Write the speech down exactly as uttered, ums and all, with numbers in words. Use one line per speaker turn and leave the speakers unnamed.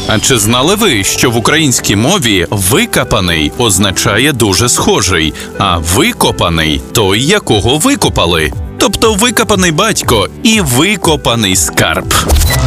А чи знали ви, що в українській мові «викопаний» означає «дуже схожий», а «викопаний» – той, якого викопали? Тобто викопаний батько і викопаний скарб.